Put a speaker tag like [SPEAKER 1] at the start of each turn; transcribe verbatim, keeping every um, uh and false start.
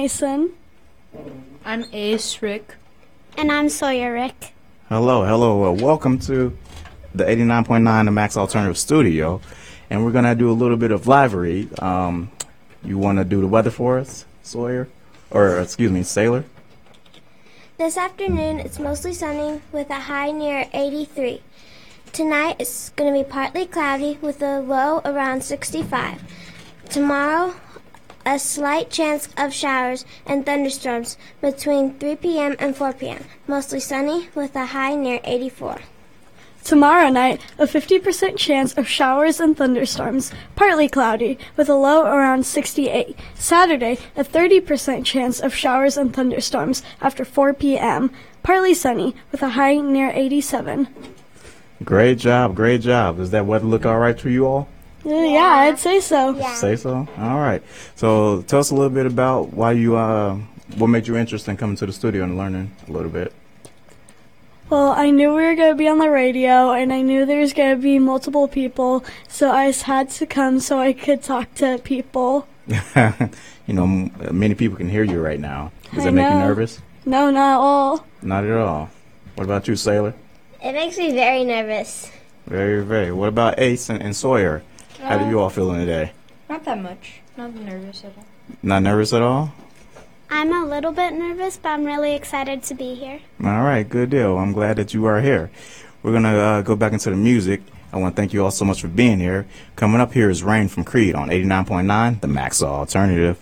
[SPEAKER 1] Mason.
[SPEAKER 2] I'm Ace Rick.
[SPEAKER 3] And I'm Sawyer Rick.
[SPEAKER 4] Hello, hello. Uh, welcome to the eighty-nine point nine The Max Alternative Studio. And we're going to do a little bit of livery. Um, you want to do the weather for us, Sawyer? Or, excuse me, Sailor?
[SPEAKER 3] This afternoon, it's mostly sunny with a high near eighty-three. Tonight, it's going to be partly cloudy with a low around sixty-five. Tomorrow, a slight chance of showers and thunderstorms between three p.m. and four p.m. Mostly sunny with a high near eighty-four.
[SPEAKER 1] Tomorrow night, a fifty percent chance of showers and thunderstorms, partly cloudy, with a low around sixty-eight. Saturday, a thirty percent chance of showers and thunderstorms after four p.m., partly sunny, with a high near eighty-seven.
[SPEAKER 4] Great job, great job. Does that weather look all right for you all?
[SPEAKER 1] Yeah, yeah I'd say so.
[SPEAKER 3] Yeah.
[SPEAKER 4] Say so? All right. So tell us a little bit about why you, uh, what made you interested in coming to the studio and learning a little bit.
[SPEAKER 1] Well, I knew we were going to be on the radio, and I knew there was going to be multiple people, so I just had to come so I could talk to people.
[SPEAKER 4] You know, m- many people can hear you right now. Does
[SPEAKER 1] I
[SPEAKER 4] that make you
[SPEAKER 1] know.
[SPEAKER 4] nervous?
[SPEAKER 1] No, not at all.
[SPEAKER 4] Not at all. What about you, Sailor?
[SPEAKER 3] It makes me very nervous.
[SPEAKER 4] Very, very. What about Ace and, and Sawyer? How do you all feeling today?
[SPEAKER 2] Not that much. Not nervous at all.
[SPEAKER 4] Not nervous at all?
[SPEAKER 3] I'm a little bit nervous, but I'm really excited to be here.
[SPEAKER 4] All right, good deal. I'm glad that you are here. We're going to uh, go back into the music. I want to thank you all so much for being here. Coming up here is Rain from Creed on eighty-nine point nine, The Max Alternative.